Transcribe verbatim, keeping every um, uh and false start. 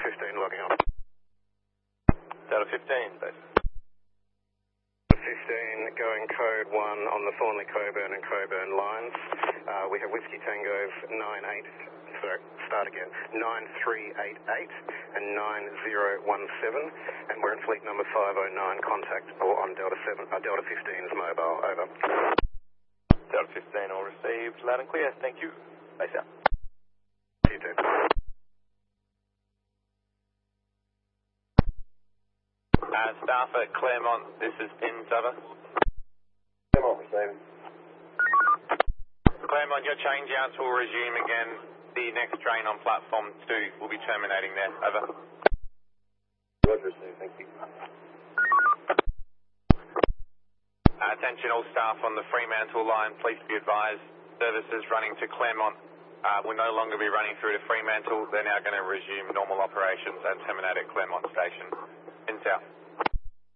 fifteen logging on. Delta fifteen, base. fifteen going code one on the Thornley Coburn and Coburn lines. Uh, we have Whiskey Tango nine eight, sorry, start again, nine three eight eight and nine zero one seven, and we're in fleet number five oh nine, contact or on Delta seven, uh, Delta fifteen's mobile, over. Delta fifteen all received, loud and clear, thank you. Base out. You too. Uh, staff at Claremont, this is Pins, over. Claremont receiving. Claremont, your change outs will resume again. The next train on platform two will be terminating there, over. Roger, received, thank you. Uh, attention all staff on the Fremantle line, please be advised, services running to Claremont uh, will no longer be running through to Fremantle. They're now going to resume normal operations and terminate at Claremont Station. Pins out.